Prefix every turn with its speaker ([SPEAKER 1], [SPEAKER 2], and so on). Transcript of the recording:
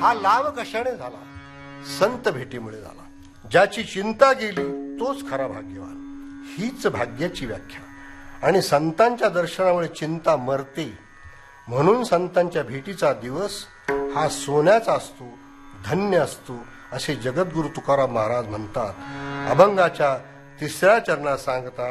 [SPEAKER 1] हा लाभ कशाने झाला? संत भेटीमुळे झाला. ज्याची चिंता गेली तोच खरा भाग्यवान. हीच भाग्याची व्याख्या. आणि संतांच्या दर्शनामुळे चिंता मरते. म्हणून संतांच्या भेटीचा दिवस हा सोन्याचा असतो, धन्य असतो, असे जगद्गुरु तुकाराम महाराज म्हणतात. अभंगाच्या 3ऱ्या चरणात सांगतात,